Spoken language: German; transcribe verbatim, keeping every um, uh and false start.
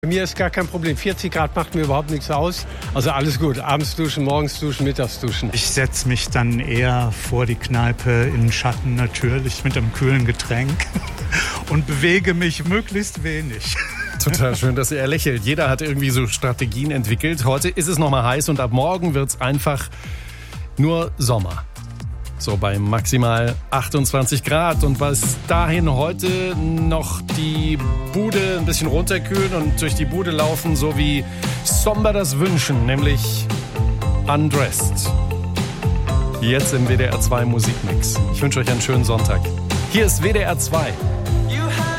Bei mir ist gar kein Problem. vierzig Grad macht mir überhaupt nichts aus. Also alles gut. Abends duschen, morgens duschen, mittags duschen. Ich setze mich dann eher vor die Kneipe in den Schatten natürlich mit einem kühlen Getränk und bewege mich möglichst wenig. Total schön, dass er lächelt. Jeder hat irgendwie so Strategien entwickelt. Heute ist es nochmal heiß und ab morgen wird es einfach nur Sommer. So bei maximal achtundzwanzig Grad. Und bis dahin heute noch die Bude ein bisschen runterkühlen und durch die Bude laufen, so wie Somber das wünschen, nämlich Undressed. Jetzt im W D R zwei Musikmix. Ich wünsche euch einen schönen Sonntag. Hier ist W D R zwei.